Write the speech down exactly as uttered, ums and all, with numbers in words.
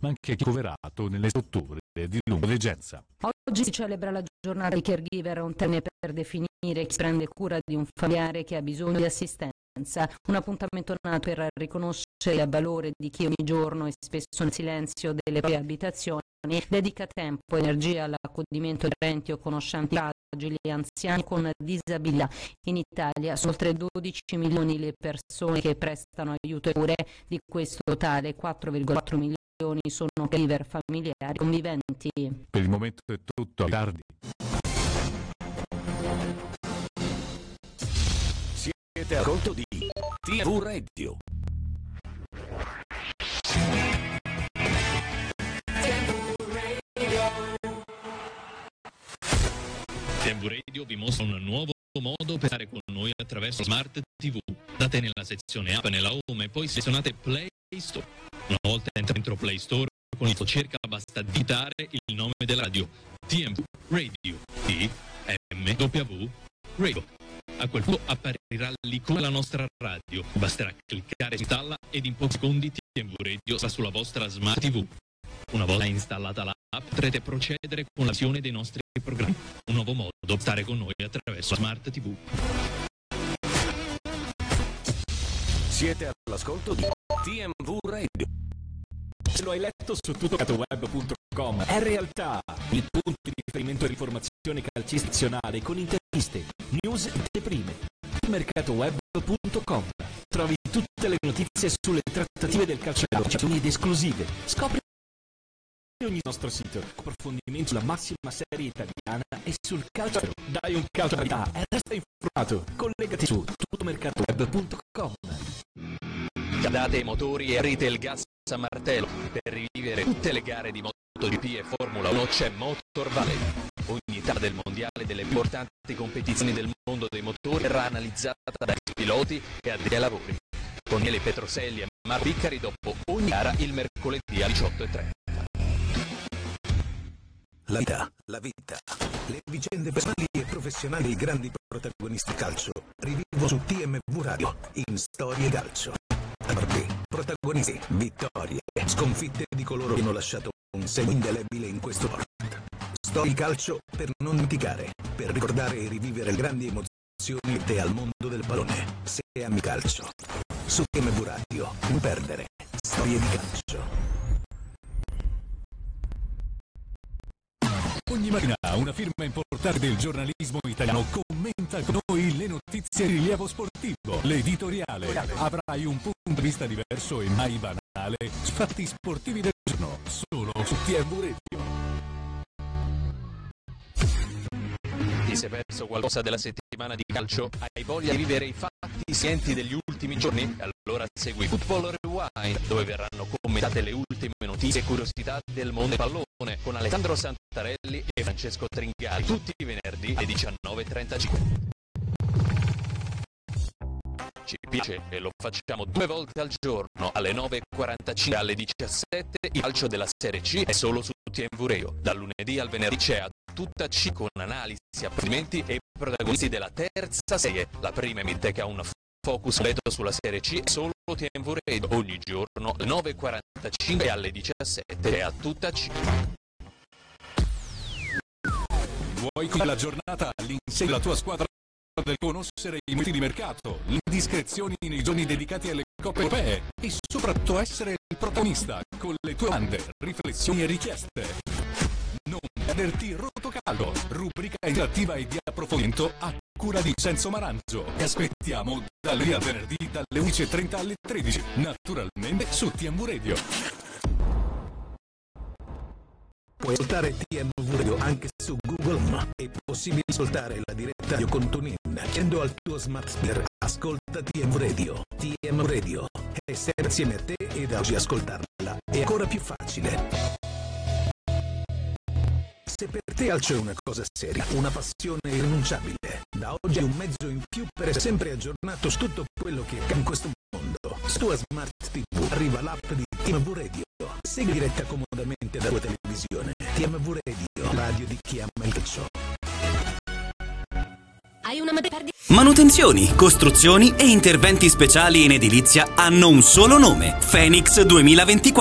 ma anche ricoverato nelle strutture di lunga degenza. Oggi si celebra la giornata di caregiver, un termine per definire chi prende cura di un familiare che ha bisogno di assistenza. Un appuntamento nato per riconoscere il valore di chi ogni giorno e spesso nel silenzio delle proprie abitazioni dedica tempo e energia all'accudimento di parenti o conoscenti fragili e anziani con disabilità. In Italia sono oltre dodici milioni le persone che prestano aiuto e cure, di questo totale quattro virgola quattro milioni sono caregiver familiari conviventi. Per il momento è tutto, a tardi. Siete al conto di T V Radio. T V Radio vi mostra un nuovo modo per stare con noi attraverso Smart T V. Andate nella sezione app nella home e poi selezionate Play Store. Una volta dentro Play Store, con il cerca basta digitare il nome della radio, T V Radio, T M W Radio. A quel punto apparirà l'icona della nostra radio. Basterà cliccare su installa ed in pochi secondi T V Radio sta sulla vostra Smart T V. Una volta installata l'app potrete procedere con la visione dei nostri programmi. Un nuovo modo per stare con noi attraverso Smart T V. Siete all'ascolto di T V Radio. Se lo hai letto su tuttomercatoweb punto com, è realtà il punto di riferimento e informazione calcistica con interviste, news e prime. mercatoweb punto com. Trovi tutte le notizie sulle trattative del calcio ed esclusive. Scopri ogni nostro sito, approfondimenti sulla massima serie italiana e sul calcio. Dai un calcio a qualità e resta informato. Collegati su tuttomercatoweb punto com. Date i motori e aprite il gas a martello. Per rivivere tutte le gare di MotoGP e Formula uno c'è Motorvalley. Ogni tappa del mondiale delle più importanti competizioni del mondo dei motori verrà analizzata dai piloti e addetti ai lavori. Con Miele Petroselli e Marco Biccari dopo ogni gara il mercoledì alle diciotto e trenta. La vita, la vita, le vicende personali e professionali dei grandi protagonisti calcio. Rivivo su T M V Radio in Storie Calcio. Morbi, protagonisti, vittorie, sconfitte di coloro che hanno lasciato un segno indelebile in questo sport. Storie Calcio per non dimenticare, per ricordare e rivivere le grandi emozioni e al mondo del pallone. Se ami calcio, su T M V Radio, non perdere. Storie di calcio. Ogni mattina una firma importante del giornalismo italiano commenta con noi le notizie di rilievo sportivo. L'editoriale. Avrai un punto di vista diverso e mai banale su fatti sportivi del giorno, solo su T V Radio. Ti sei perso qualcosa della settimana di calcio? Hai voglia di vivere i fatti sienti degli ultimi giorni? Allora segui Football Rewind, dove verranno commentate le ultime notizie e curiosità del mondo del pallone con Alessandro Santarelli e Francesco Tringali, tutti i venerdì alle diciannove e trentacinque. Ci piace e lo facciamo due volte al giorno, alle nove e quarantacinque e alle diciassette. Il calcio della Serie C è solo su T V Radio. Dal lunedì al venerdì c'è A Tutta C con analisi, approfondimenti e protagonisti della terza serie. La prima emitte che ha un focus completo sulla Serie C è solo T V Radio. Ogni giorno alle nove e quarantacinque e alle diciassette è A Tutta C. Vuoi con la giornata all'insegna della tua squadra del conoscere i momenti di mercato, le indiscrezioni nei giorni dedicati alle coppe europee e soprattutto essere il protagonista con le tue domande, riflessioni e richieste. Non perderti Rotocaldo, rubrica interattiva e di approfondimento a cura di Vincenzo Marangio. Ti aspettiamo dal lunedì al venerdì dalle undici e trenta alle tredici, naturalmente su T V Radio. Puoi ascoltare T M V Radio anche su Google Home. È possibile ascoltare la diretta radio con TuneIn. Chiedendo al tuo smart speaker, ascolta T M V Radio. T M V Radio è sempre insieme a te ed oggi ascoltarla è ancora più facile. Se per te calcio è una cosa seria, una passione irrinunciabile, da oggi è un mezzo in più per essere sempre aggiornato su tutto quello che accade in questo mondo. Su tua Smart T V arriva l'app di T M V Radio. Segui diretta comodamente dalla tua televisione. T M V Radio, radio di chi ama il calcio. Hai una materia. Manutenzioni, costruzioni e interventi speciali in edilizia hanno un solo nome: Phoenix duemilaventiquattro.